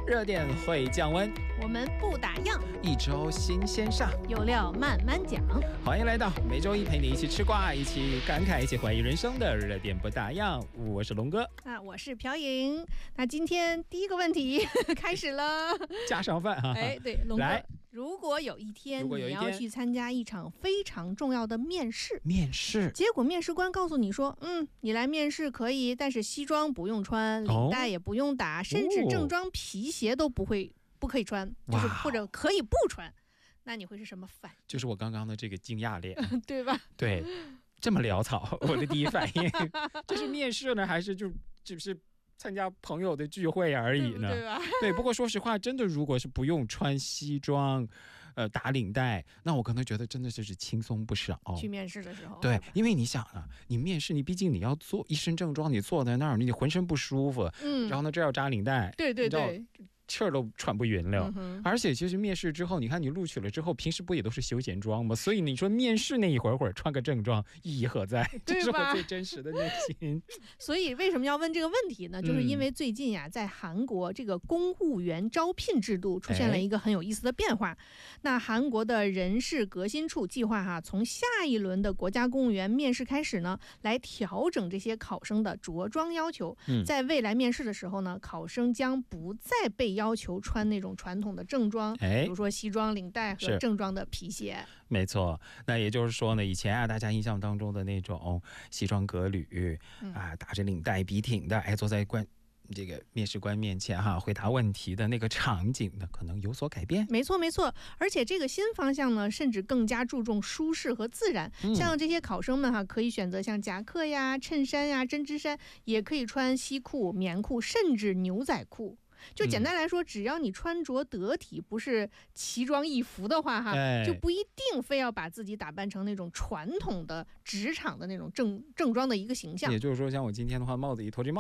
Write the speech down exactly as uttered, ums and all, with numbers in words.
热点会降温， 我们不打烊， 一周新鲜上， 有料慢慢讲。 欢迎来到每周一陪你一起吃瓜，一起感慨，一起怀疑人生的热点不打烊。我是龙哥啊，我是朴莹。那今天第一个问题开始了， 家常饭哈。 哎，对，龙哥， 来， 如果有一天如果有一天你要去参加一场非常重要的面试， 面试， 结果面试官告诉你说，嗯，你来面试可以，但是西装不用穿，领带也不用打， 哦、 甚至正装皮鞋都不会不可以穿，就是或者可以不穿。那你会是什么反应？ 就是我刚刚的这个惊讶脸， 对吧？ 对，这么潦草，我的第一反应就是面试呢，还是就就是参加朋友的聚会而已呢？ 对吧？ 对，不过说实话，真的如果是不用穿西装，呃，打领带，那我可能觉得真的就是轻松不少。 去面试的时候， 对，因为你想啊，你面试，你毕竟你要做一身正装，你坐在那儿，你浑身不舒服，嗯，然后呢，这要扎领带， 对对对。 气儿都喘不匀了、 嗯、 而且其实面试之后，你看你录取了之后，平时不也都是休闲装吗？所以你说面试那一会儿会儿穿个正装，意义何在？这是我最真实的内心。 所以为什么要问这个问题呢？就是因为最近呀，在韩国这个公务员招聘制度出现了一个很有意思的变化。哎、那韩国的人事革新处计划哈，从下一轮的国家公务员面试开始呢，来调整这些考生的着装要求。嗯、在未来面试的时候呢，考生将不再被要求穿那种传统的正装，比如说西装领带和正装的皮鞋。 没错，那也就是说呢，以前啊，大家印象当中的那种西装革履、嗯、啊，打着领带笔挺的，哎，坐在官这个面试官面前哈，回答问题的那个场景呢，可能有所改变。 没错没错，而且这个新方向呢，甚至更加注重舒适和自然。嗯、像这些考生们哈，可以选择像夹克呀、衬衫呀、针织衫，也可以穿西裤、棉裤，甚至牛仔裤。就简单来说，只要你穿着得体，不是奇装异服的话哈， 哎、 就不一定非要把自己打扮成那种传统的职场的那种正正装的一个形象。 也就是说，像我今天的话，帽子一脱，这帽